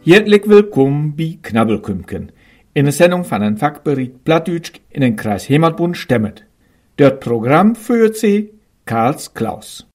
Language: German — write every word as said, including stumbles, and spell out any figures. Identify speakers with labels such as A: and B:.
A: Herzlich willkommen bei Knabbelkümken, in der Sendung von einem Fachbericht Plattdeutsch in den Kreis Heimatbund Stemmet. Dort Programm führt sie Karls Klaus.